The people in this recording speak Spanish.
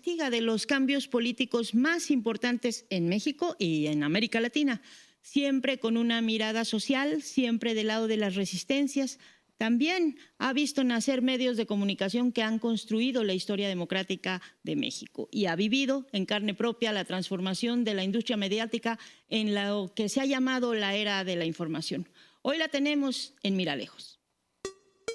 testiga de los cambios políticos más importantes en México y en América Latina, siempre con una mirada social, siempre del lado de las resistencias. También ha visto nacer medios de comunicación que han construido la historia democrática de México y ha vivido en carne propia la transformación de la industria mediática en lo que se ha llamado la era de la información. Hoy la tenemos en Mira Lejos.